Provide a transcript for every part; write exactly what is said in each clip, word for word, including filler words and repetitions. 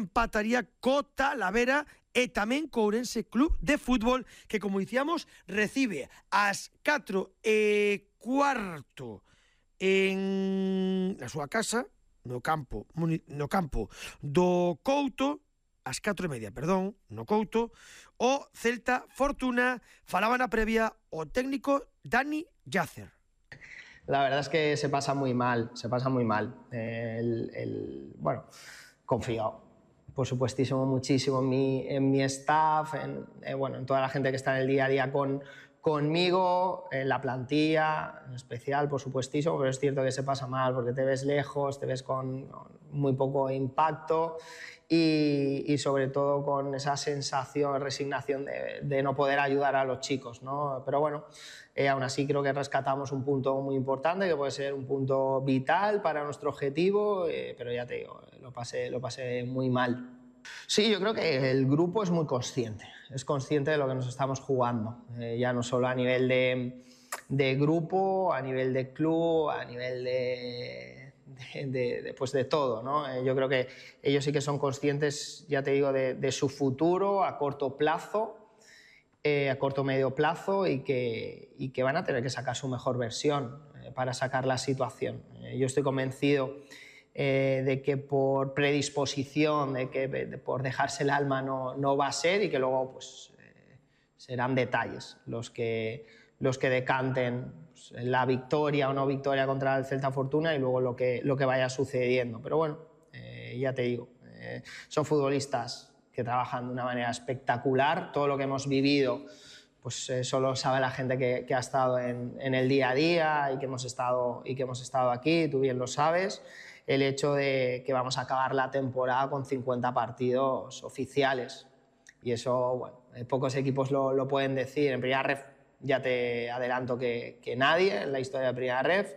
empataría co Talavera e tamén co Ourense Club de Fútbol, que, como dicíamos, recibe ás catro e cuarto en na súa casa, no campo, no campo do Couto, ás catro e media, perdón, no Couto, o Celta Fortuna. Falaba na previa o técnico Dani Yacer. La verdad es que se pasa muy mal, se pasa muy mal. El, el, bueno, confío, por supuestísimo, muchísimo en mi, en mi staff, en, eh, bueno, en toda la gente que está en el día a día con, conmigo, en la plantilla, en especial, por supuestísimo, pero es cierto que se pasa mal porque te ves lejos, te ves con, con muy poco impacto y, y sobre todo con esa sensación, resignación de, de no poder ayudar a los chicos, ¿no? Pero bueno, eh, aún así creo que rescatamos un punto muy importante, que puede ser un punto vital para nuestro objetivo, eh, pero ya te digo, lo pasé, lo pasé muy mal. Sí, yo creo que el grupo es muy consciente, es consciente de lo que nos estamos jugando, eh, ya no solo a nivel de, de grupo, a nivel de club, a nivel de, de, de, de, pues de todo, ¿no? Eh, yo creo que ellos sí que son conscientes, ya te digo, de, de su futuro a corto plazo, eh, a corto medio plazo y que, y que van a tener que sacar su mejor versión eh, para sacar la situación. Eh, yo estoy convencido Eh, de que por predisposición, de que de, por dejarse el alma no, no va a ser y que luego pues, eh, serán detalles los que, los que decanten pues, la victoria o no victoria contra el Celta Fortuna y luego lo que, lo que vaya sucediendo. Pero bueno, eh, ya te digo, eh, son futbolistas que trabajan de una manera espectacular. Todo lo que hemos vivido pues eh, solo sabe la gente que, que ha estado en, en el día a día y que, hemos estado, y que hemos estado aquí, tú bien lo sabes. El hecho de que vamos a acabar la temporada con cincuenta partidos oficiales. Y eso, bueno, pocos equipos lo, lo pueden decir. En Primera Ref ya te adelanto que, que nadie en la historia de Primera Ref.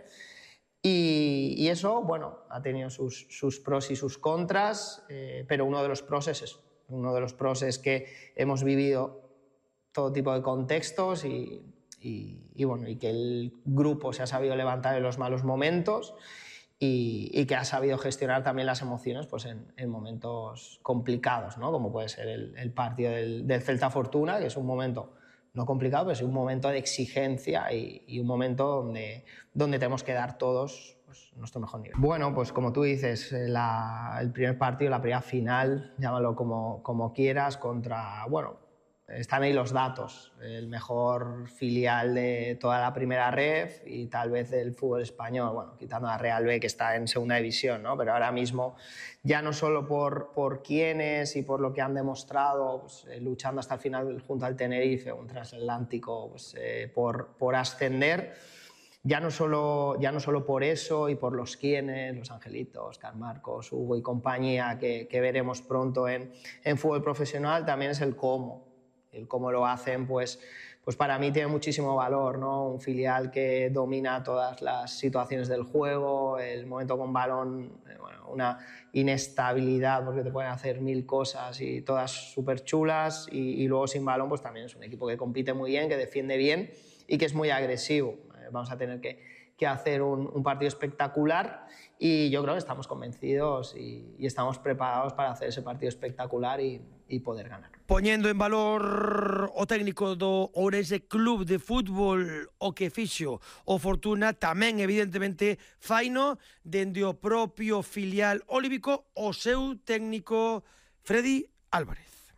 Y, y eso, bueno, ha tenido sus, sus pros y sus contras, eh, pero uno de los pros es eso. Uno de los pros es que hemos vivido todo tipo de contextos y, y, y, bueno, y que el grupo se ha sabido levantar en los malos momentos. Y, y que ha sabido gestionar también las emociones pues en, en momentos complicados, ¿no? Como puede ser el, el partido del, del Celta Fortuna, que es un momento no complicado, pero es un momento de exigencia y, y un momento donde, donde tenemos que dar todos pues, nuestro mejor nivel. Bueno, pues como tú dices, la, el primer partido, la primera final, llámalo como, como quieras, contra, bueno, están ahí los datos, el mejor filial de toda la Primera Ref y tal vez del fútbol español, bueno, quitando a Real B que está en segunda división, ¿no? Pero ahora mismo ya no solo por, por quiénes y por lo que han demostrado, pues, eh, luchando hasta el final junto al Tenerife, un transatlántico, pues, eh, por, por ascender, ya no, solo, ya no solo por eso y por los quiénes, los Angelitos, Carmarcos, Hugo y compañía que, que veremos pronto en, en fútbol profesional, también es el cómo. El cómo lo hacen, pues, pues para mí tiene muchísimo valor, ¿no? Un filial que domina todas las situaciones del juego, el momento con balón, bueno, una inestabilidad porque te pueden hacer mil cosas y todas súper chulas y, y luego sin balón pues también es un equipo que compite muy bien, que defiende bien y que es muy agresivo. Eh, vamos a tener que, que hacer un, un partido espectacular y yo creo que estamos convencidos y, y estamos preparados para hacer ese partido espectacular y, y poder ganar. Poñendo en valor o técnico do Ourense Club de Fútbol, o que fixo o Fortuna, tamén evidentemente faino dende o propio filial olívico o seu técnico Freddy Álvarez.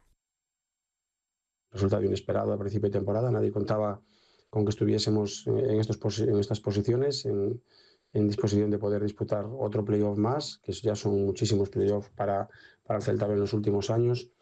Resultado inesperado a principio de temporada, nadie contaba con que estuviésemos en, estos, en estas posiciones, en, en disposición de poder disputar otro playoff más, que ya son muchísimos playoffs para, para el Celta en los últimos años.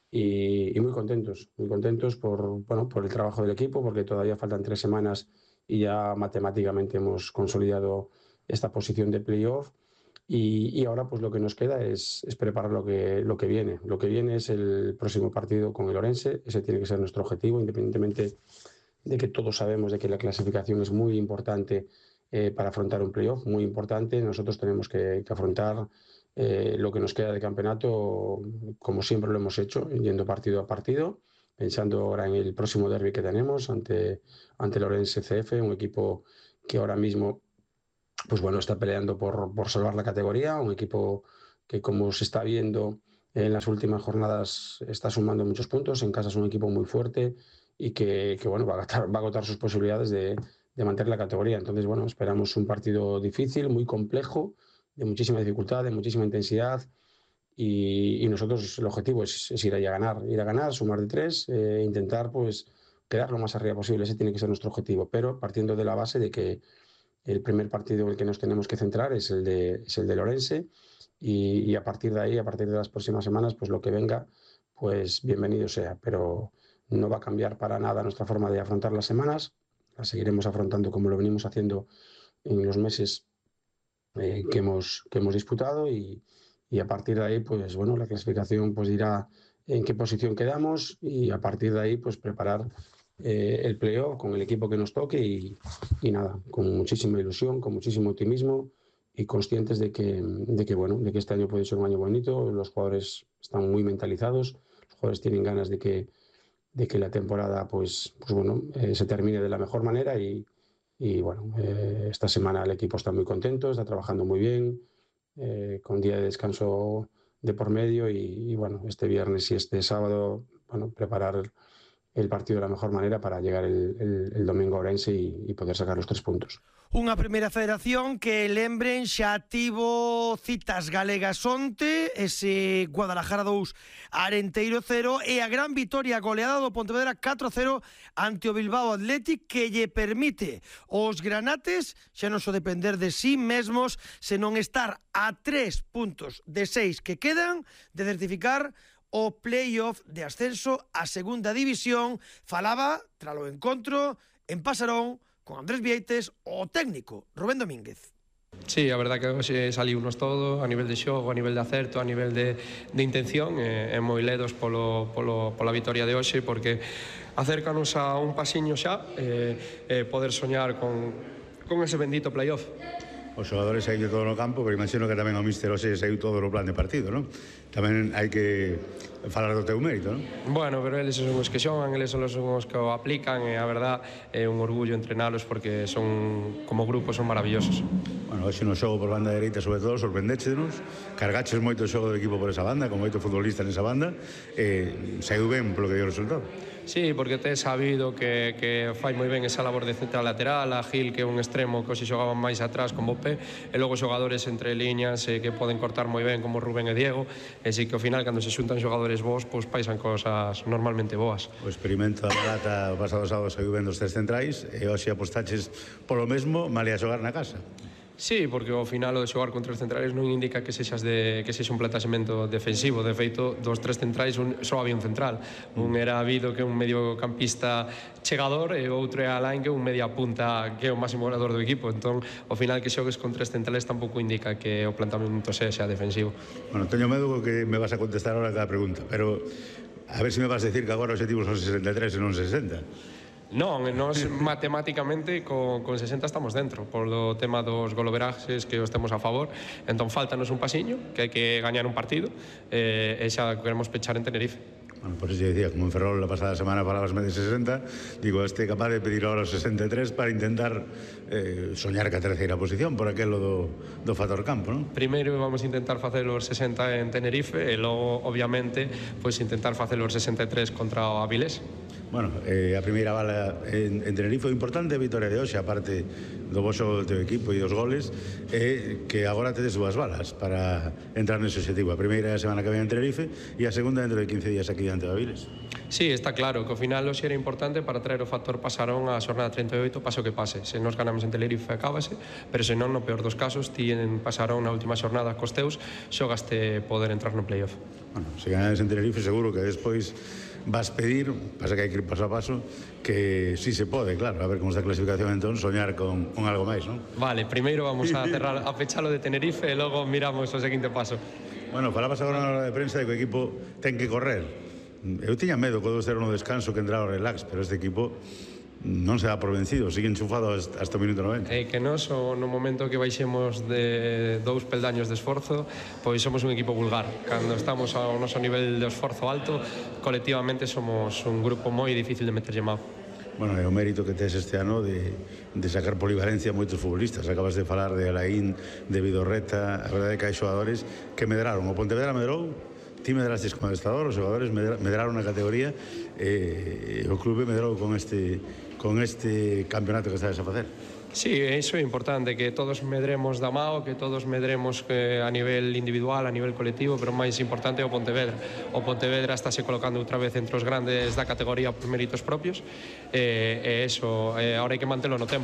Y, y muy contentos, muy contentos por, bueno, por el trabajo del equipo, porque todavía faltan tres semanas y ya matemáticamente hemos consolidado esta posición de playoff. Y, y ahora pues lo que nos queda es, es preparar lo que, lo que viene. Lo que viene es el próximo partido con el Ourense, ese tiene que ser nuestro objetivo, independientemente de que todos sabemos de que la clasificación es muy importante eh, para afrontar un playoff, muy importante. Nosotros tenemos que, que afrontar Eh, lo que nos queda de campeonato, como siempre lo hemos hecho, yendo partido a partido, pensando ahora en el próximo derbi que tenemos ante, ante el Ourense C F, un equipo que ahora mismo pues bueno, está peleando por, por salvar la categoría, un equipo que como se está viendo en las últimas jornadas está sumando muchos puntos, en casa es un equipo muy fuerte y que, que bueno, va a, agotar, va a agotar sus posibilidades de, de mantener la categoría. Entonces, bueno, esperamos un partido difícil, muy complejo, de muchísima dificultad, de muchísima intensidad. Y, y nosotros el objetivo es, es ir ahí a ganar, ir a ganar, sumar de tres, eh, intentar pues quedar lo más arriba posible. Ese tiene que ser nuestro objetivo, pero partiendo de la base de que el primer partido en el que nos tenemos que centrar es el de, es el de Orense y, y a partir de ahí, a partir de las próximas semanas, pues lo que venga, pues bienvenido sea, pero no va a cambiar para nada nuestra forma de afrontar las semanas, las seguiremos afrontando como lo venimos haciendo en los meses eh, que, hemos, que hemos disputado y, y a partir de ahí, pues bueno, la clasificación pues dirá en qué posición quedamos y a partir de ahí, pues preparar eh, el playoff con el equipo que nos toque y, y nada, con muchísima ilusión, con muchísimo optimismo y conscientes de que, de que, bueno, de que este año puede ser un año bonito, los jugadores están muy mentalizados, los jugadores tienen ganas de que, de que la temporada pues, pues bueno, eh, se termine de la mejor manera y, y bueno, eh, esta semana el equipo está muy contento, está trabajando muy bien, eh, con día de descanso de por medio y, y bueno, este viernes y este sábado, bueno, preparar el partido de la mejor manera para llegar el, el, el domingo a Ourense y, y poder sacar los tres puntos. Unha primeira federación que lembren xa tivo citas galegas onte, ese Guadalajara dous, Arenteiro cero e a gran vitoria goleada do Pontevedra catro a cero ante o Bilbao Athletic que lle permite aos granates xa non só depender de sí mesmos, senón estar a tres puntos de seis que quedan de certificar o playoff de ascenso a segunda división. Falaba, tralo encontro, en Pasarón, con Andrés Vieites, o técnico Rubén Domínguez. Sí, a verdad que hoxe saliunos todo a nivel de xogo, a nivel de acerto, a nivel de, de intención e, e moi ledos polo, polo, pola vitoria de hoxe porque acércanos a un pasiño xa e, e poder soñar con, con ese bendito playoff. Os xogadores saíu todo no campo, pero imagino que tamén o míster hoxe saíu todo no plan de partido, non? Tamén hai que falar do teu mérito, non? Bueno, pero eles son os que xogan, eles son os que o aplican e a verdad é un orgullo entrenalos porque son, como grupo, son maravillosos. Bueno, hoxe no xogo por banda dereita, sobre todo, sorprendéchenos, cargaches moito o xogo do equipo por esa banda, con moito futbolista nesa banda, e saiu ben polo que dio o resultado. Sí, porque te sabido que, que fai moi ben esa labor de central lateral, a Gil, que é un extremo que hoxe xogaban máis atrás con Bope, e logo xogadores entre liñas eh, que poden cortar moi ben como Rubén e Diego, e si que ao final cando se xuntan xogadores bons, pois paisan cosas normalmente boas. O experimento da Malata o pasado sábado saiu ben dos tres centrais e hoxe apostaches polo mesmo, male a xogar na casa. Sí, porque ao final o de xogar con tres centrais non indica que sexas de que sexa un plantaxemento defensivo. De feito, dos tres centrais un, só había un central. Un era Vido, que é un mediocampista chegador, e outro é Alain, que é un media punta, que é o máximo goleador do equipo. Entón, ao final que xogues con tres centrales tampouco indica que o plantamento sexa defensivo. Bueno, teño medo que me vas a contestar ahora cada pregunta, pero a ver se me vas a decir que agora o objetivo son sesenta e tres e non sesenta. Non, nos matemáticamente con, con sesenta estamos dentro polo tema dos goloveraxes que os temos a favor, entón faltanos un pasiño que hai que gañar un partido e, e xa queremos pechar en Tenerife. Bueno, por eso yo decía, como en Ferrol la pasada semana falabasme de sesenta, digo, este capaz de pedir ahora os sesenta e tres para intentar eh, soñar que a terceira posición por aquelo do, do factor campo, non? Primeiro vamos a intentar facer os sesenta en Tenerife e logo, obviamente, pois intentar facer os sesenta e tres contra o Avilés. Bueno, eh, a primeira bala en, en Tenerife foi importante a vitória de hoxe, aparte do voso do teu equipo e dos goles, é que agora tedes dúas balas para entrar nese objetivo. A primeira é a semana que ven en Tenerife e a segunda dentro de quince días aquí diante de Aviles. Sí, está claro que ao final hoxe era importante para traer o factor Pasarón a xornada treinta e oito, pase o que pase. Se nos ganamos en Tenerife acábase, pero se non, no peor dos casos, ti en Pasarón na última xornada cos teus, xogaste poder entrar no playoff. Bueno, se ganades en Tenerife seguro que despois vas pedir, pasa que hai que ir paso a paso, que sí se pode, claro, a ver como está a clasificación entón, soñar con, con algo máis, non? Vale, primeiro vamos a cerrar a pechalo de Tenerife e logo miramos o seguinte paso. Bueno, falabas agora na hora de prensa de que o equipo ten que correr. Eu tiña medo que o ser no descanso que entrara o relax, pero este equipo non se dá por vencido, sigue enchufado hasta o minuto noventa. E que nos, no momento que baixemos de dous peldaños de esforzo, pois somos un equipo vulgar. Cando estamos ao noso nivel de esforzo alto, colectivamente somos un grupo moi difícil de meterlle mao. Bueno, é o mérito que tes este ano de, de sacar polivalencia a moitos futbolistas. Acabas de falar de Alain, de Vidorreta, a verdade é que hai xogadores que medraron. O Pontevedra medrou, ti medrastes como adestrador, os xogadores medraron na categoría, e o clube medrou con este, con este campeonato que estades a facer. Sí, iso é importante, que todos medremos da mao, que todos medremos eh, a nivel individual, a nivel colectivo, pero máis importante é o Pontevedra. O Pontevedra estáse colocando outra vez entre os grandes da categoría por méritos propios, e, e eso, eh, ahora hai que mantelo no tempo.